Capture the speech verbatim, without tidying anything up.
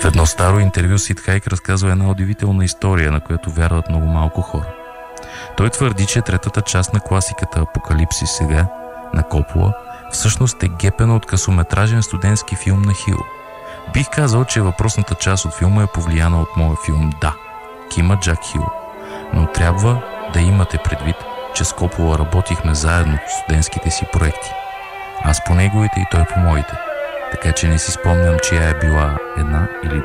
едно старо интервю Сид Хайк разказва една удивителна история, на която вярват много малко хора. Той твърди, че третата част на класиката Апокалипсис сега, на Копола, всъщност е гепена от късометражен студентски филм на Хил. Бих казал, че въпросната част от филма е повлияна от моя филм «Да», Кима Джак Хил. Но трябва да имате предвид, че с Копола работихме заедно в студентските си проекти. Аз по неговите и той по моите. Така че не си спомням, чия е била една или